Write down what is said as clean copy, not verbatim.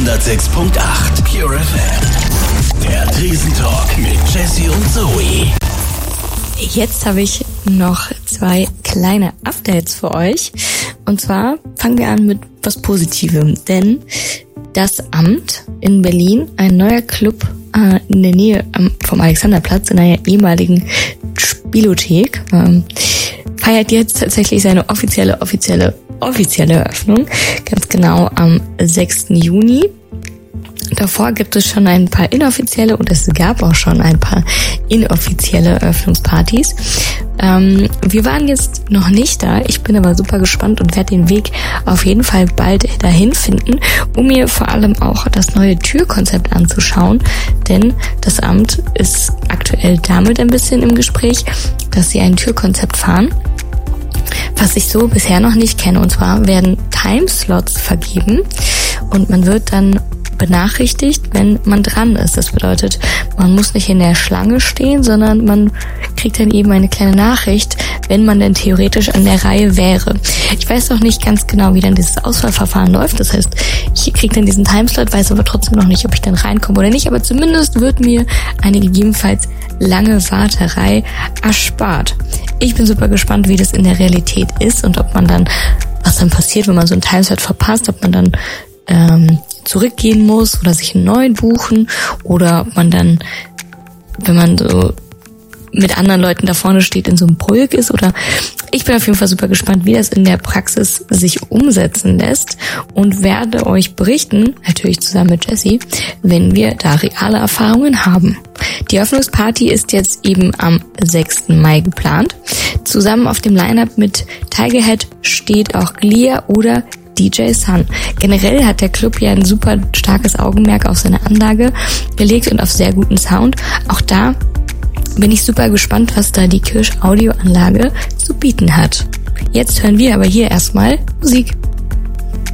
106.8 Pure FM. Der Tresentalk mit Jessie und Zoe. Jetzt habe ich noch 2 kleine Updates für euch. Und zwar fangen wir an mit was Positivem. Denn das Amt in Berlin, ein neuer Club in der Nähe vom Alexanderplatz, in einer ehemaligen Spielothek, feiert jetzt tatsächlich seine offizielle Eröffnung. Ganz genau am 6. Juni. Davor gibt es schon ein paar inoffizielle und es gab auch schon ein paar inoffizielle Eröffnungspartys. Wir waren jetzt noch nicht da. Ich bin aber super gespannt und werde den Weg auf jeden Fall bald dahin finden, um mir vor allem auch das neue Türkonzept anzuschauen. Denn das Amt ist aktuell damit ein bisschen im Gespräch, dass sie ein Türkonzept fahren, was ich so bisher noch nicht kenne. Und zwar werden Timeslots vergeben und man wird dann benachrichtigt, wenn man dran ist. Das bedeutet, man muss nicht in der Schlange stehen, sondern man kriegt dann eben eine kleine Nachricht, wenn man denn theoretisch an der Reihe wäre. Ich weiß noch nicht ganz genau, wie dann dieses Auswahlverfahren läuft. Das heißt, ich kriege dann diesen Timeslot, weiß aber trotzdem noch nicht, ob ich dann reinkomme oder nicht. Aber zumindest wird mir eine gegebenenfalls lange Warterei erspart. Ich bin super gespannt, wie das in der Realität ist und ob man dann, was dann passiert, wenn man so einen Timeslot verpasst, ob man dann zurückgehen muss oder sich einen neuen buchen oder ob man dann, wenn man so mit anderen Leuten da vorne steht, in so einem Pulk ist oder ich bin auf jeden Fall super gespannt, wie das in der Praxis sich umsetzen lässt und werde euch berichten, natürlich zusammen mit Jessie, wenn wir da reale Erfahrungen haben. Die Eröffnungsparty ist jetzt eben am 6. Mai geplant. Zusammen auf dem Line-Up mit Tigerhead steht auch Glia oder DJ Sun. Generell hat der Club ja ein super starkes Augenmerk auf seine Anlage gelegt und auf sehr guten Sound. Auch da bin ich super gespannt, was da die Kirsch Audioanlage zu bieten hat. Jetzt hören wir aber hier erstmal Musik.